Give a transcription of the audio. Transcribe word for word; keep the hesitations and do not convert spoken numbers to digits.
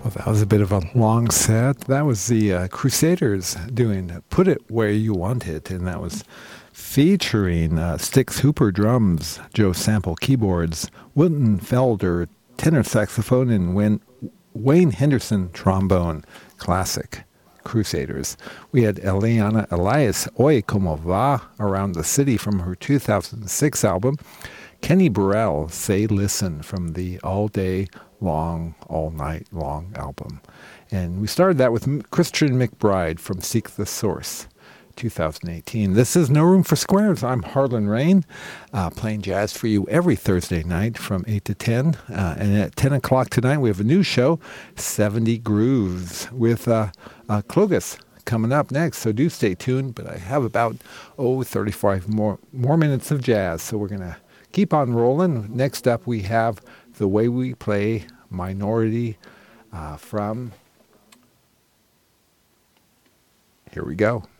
Well, that was a bit of a long set. That was the uh, Crusaders doing Put It Where You Want It, and that was featuring uh, Styx Hooper drums, Joe Sample keyboards, Wilton Felder tenor saxophone, and Wayne, Wayne Henderson trombone. Classic Crusaders. We had Eliana Elias, Oye Como Va, Around the City from her two thousand six album. Kenny Burrell, Say Listen from the All Day Long, All Night Long album. And we started that with Christian McBride from Seek the Source, two thousand eighteen. This is No Room for Squares. I'm Harlan Rain, uh, playing jazz for you every Thursday night from eight to ten. Uh, and at ten o'clock tonight, we have a new show, seventy Grooves, with uh, uh, Clovis coming up next. So do stay tuned. But I have about, oh, thirty-five more, more minutes of jazz. So we're going to keep on rolling. Next up, we have The Way We Play Minority uh, from... Here we go.